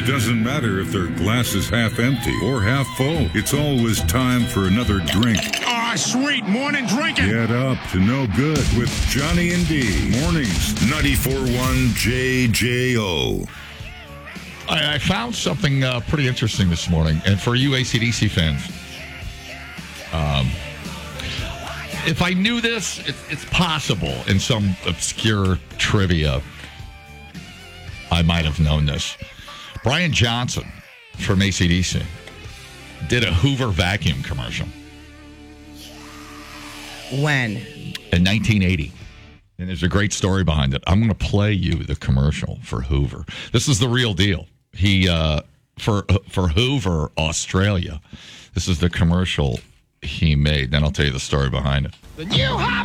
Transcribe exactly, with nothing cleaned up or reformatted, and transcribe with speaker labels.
Speaker 1: It doesn't matter if their glass is half empty or half full. It's always time for another drink.
Speaker 2: Ah, sweet morning drinking.
Speaker 1: Get up to no good with Johnny and D. Mornings, ninety-four point one J J O.
Speaker 3: I, I found something uh, pretty interesting this morning, and for you A C D C fans, um, if I knew this, it, it's possible in some obscure trivia, I might have known this. Brian Johnson from A C D C did a Hoover vacuum commercial.
Speaker 4: When?
Speaker 3: In nineteen eighty. And there's a great story behind it. I'm going to play you the commercial for Hoover. This is the real deal. He, uh, for for Hoover, Australia, this is the commercial he made. Then I'll tell you the story behind it.
Speaker 2: The new hot